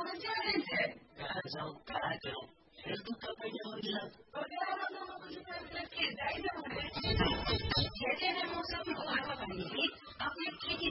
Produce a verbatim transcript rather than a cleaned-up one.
कहाँ जाउँ कहाँ जाउँ हेर्नु तपाईँ आउला मौसम हुआ भने अपने खेती